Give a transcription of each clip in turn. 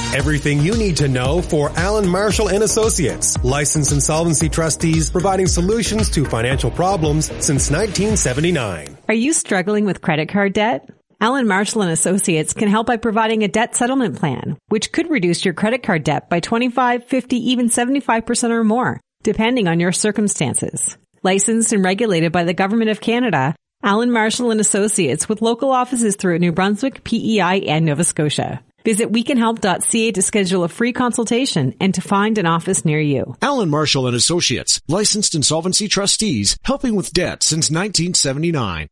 Everything you need to know for Alan Marshall and Associates, licensed insolvency trustees providing solutions to financial problems since 1979. Are you struggling with credit card debt? Alan Marshall and Associates can help by providing a debt settlement plan, which could reduce your credit card debt by 25, 50, even 75% or more, depending on your circumstances. Licensed and regulated by the Government of Canada, Alan Marshall and Associates with local offices throughout New Brunswick, PEI, and Nova Scotia. Visit wecanhelp.ca to schedule a free consultation and to find an office near you. Alan Marshall and Associates, licensed insolvency trustees, helping with debt since 1979.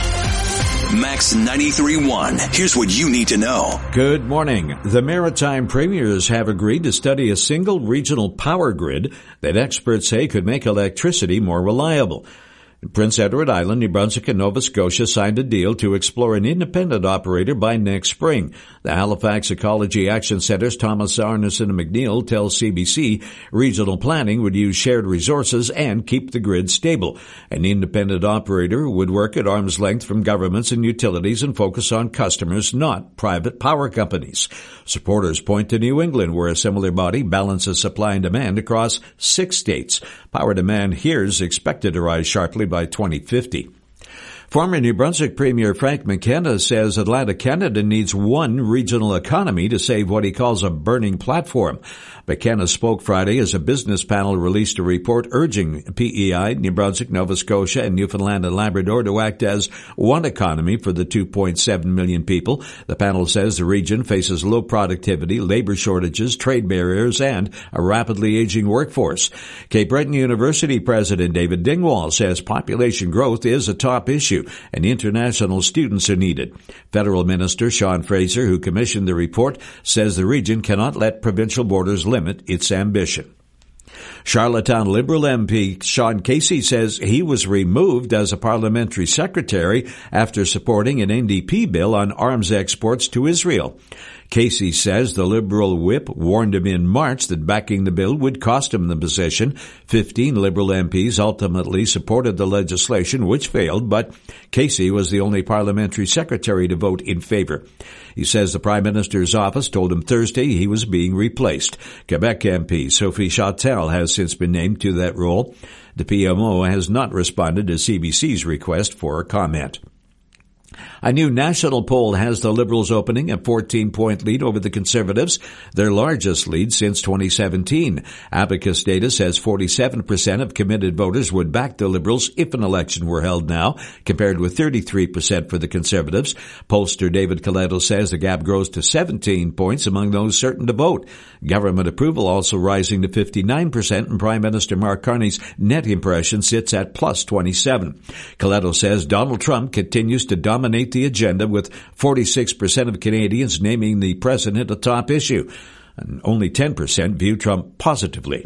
Max 93.1. Here's what you need to know. Good morning. The Maritime Premiers have agreed to study a single regional power grid that experts say could make electricity more reliable. Prince Edward Island, New Brunswick, and Nova Scotia signed a deal to explore an independent operator by next spring. The Halifax Ecology Action Centre's Thomas Arneson McNeil tells CBC regional planning would use shared resources and keep the grid stable. An independent operator would work at arm's length from governments and utilities and focus on customers, not private power companies. Supporters point to New England, where a similar body balances supply and demand across 6 states. Power demand here is expected to rise sharply by 2050. Former New Brunswick Premier Frank McKenna says Atlantic Canada needs one regional economy to save what he calls a burning platform. McKenna spoke Friday as a business panel released a report urging PEI, New Brunswick, Nova Scotia, and Newfoundland and Labrador to act as one economy for the 2.7 million people. The panel says the region faces low productivity, labor shortages, trade barriers, and a rapidly aging workforce. Cape Breton University President David Dingwall says population growth is a top issue and international students are needed. Federal Minister Sean Fraser, who commissioned the report, says the region cannot let provincial borders limit its ambition. Charlottetown Liberal MP Sean Casey says he was removed as a parliamentary secretary after supporting an NDP bill on arms exports to Israel. Casey says the Liberal whip warned him in March that backing the bill would cost him the position. 15 Liberal MPs ultimately supported the legislation, which failed, but Casey was the only parliamentary secretary to vote in favor. He says the Prime Minister's office told him Thursday he was being replaced. Quebec MP Sophie Châtel has since been named to that role. The PMO has not responded to CBC's request for a comment. A new national poll has the Liberals opening a 14-point lead over the Conservatives, their largest lead since 2017. Abacus data says 47% of committed voters would back the Liberals if an election were held now, compared with 33% for the Conservatives. Pollster David Coletto says the gap grows to 17 points among those certain to vote. Government approval also rising to 59%, and Prime Minister Mark Carney's net impression sits at plus 27. Coletto says Donald Trump continues to dominate the agenda, with 46% of Canadians naming the president a top issue, and only 10% view Trump positively.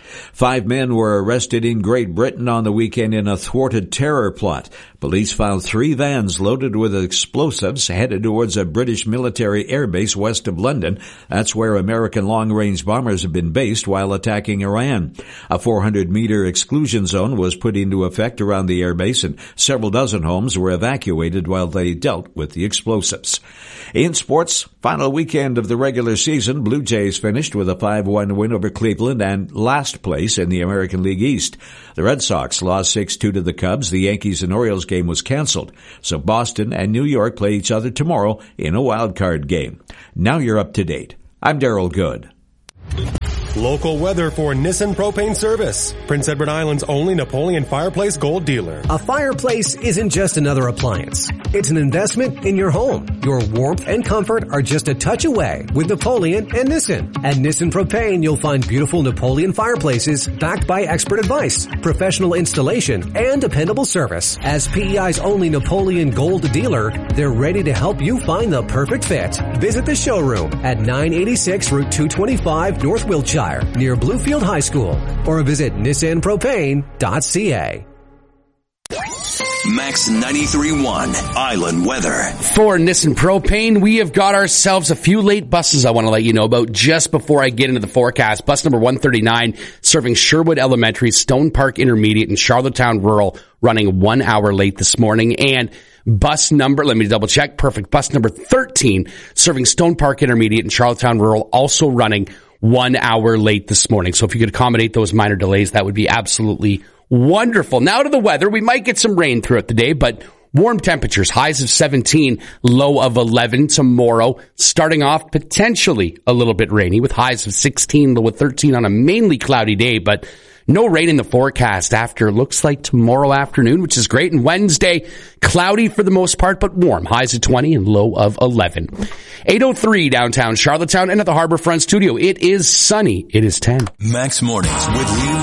5 men were arrested in Great Britain on the weekend in a thwarted terror plot. Police found 3 vans loaded with explosives headed towards a British military airbase west of London. That's where American long-range bombers have been based while attacking Iran. A 400-meter exclusion zone was put into effect around the airbase, and several dozen homes were evacuated while they dealt with the explosives. In sports, final weekend of the regular season, Blue Jays finished with a 5-1 win over Cleveland and last place in the American League East. The Red Sox lost 6-2 to the Cubs. The Yankees and Orioles game was canceled. So Boston and New York play each other tomorrow in a wild card game. Now you're up to date. I'm Darryl Good. Local weather for Nissan Propane Service, Prince Edward Island's only Napoleon Fireplace Gold dealer. A fireplace isn't just another appliance. It's an investment in your home. Your warmth and comfort are just a touch away with Napoleon and Nissan. At Nissan Propane, you'll find beautiful Napoleon fireplaces backed by expert advice, professional installation, and dependable service. As PEI's only Napoleon Gold dealer, they're ready to help you find the perfect fit. Visit the showroom at 986 Route 225 North Wiltshire, near Bluefield High School, or visit nissanpropane.ca. Max 93.1 Island Weather. For Nissan Propane, we have got ourselves a few late buses I want to let you know about just before I get into the forecast. Bus number 139 serving Sherwood Elementary, Stone Park Intermediate, and Charlottetown Rural, running 1 hour late this morning. And Bus number, let me double check, perfect. Bus number 13, serving Stone Park Intermediate and Charlottetown Rural, also running 1 hour late this morning. So if you could accommodate those minor delays, that would be absolutely wonderful. Now to the weather. We might get some rain throughout the day, but warm temperatures, highs of 17, low of 11 tomorrow. Starting off potentially a little bit rainy with highs of 16, low of 13 on a mainly cloudy day, but no rain in the forecast after looks like tomorrow afternoon, which is great. And Wednesday, cloudy for the most part, but warm. Highs of 20 and low of 11. 8:03 downtown Charlottetown and at the Harborfront Studio. It is sunny. It is 10. Max Mornings with Lee